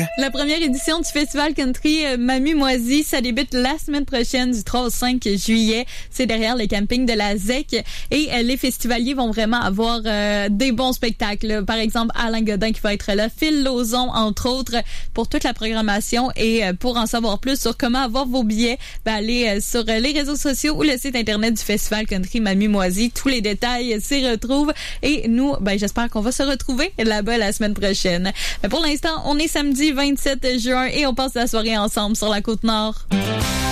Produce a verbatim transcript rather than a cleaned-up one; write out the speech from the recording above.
La première édition du Festival Country Mamie-Moisie, ça débute la semaine prochaine du trois au cinq juillet. C'est derrière le camping de la Z E C. Et euh, les festivaliers vont vraiment avoir euh, des bons spectacles. Par exemple, Alain Godin qui va être là, Phil Lauzon, entre autres, pour toute la programmation. Et euh, pour en savoir plus sur comment avoir vos billets, ben, allez euh, sur euh, les réseaux sociaux ou le site internet du Festival Country Mamie-Moisie. Tous les détails s'y retrouvent. Et nous, ben, j'espère qu'on va se retrouver là-bas la semaine prochaine. Mais pour l'instant, on est samedi vingt-sept juin et on passe la soirée ensemble sur la Côte-Nord.